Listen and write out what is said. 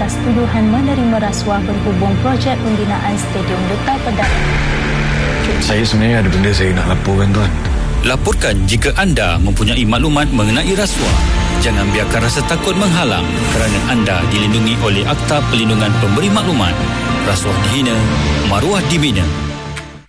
atas tuduhan menerima rasuah berhubung projek pembinaan Stadium Lutah Pedak. Saya sebenarnya ada benda saya nak laporkan, tuan. Laporkan jika anda mempunyai maklumat mengenai rasuah. Jangan biarkan rasa takut menghalang kerana anda dilindungi oleh Akta Perlindungan Pemberi Maklumat. Rasuah dihina, maruah dibina.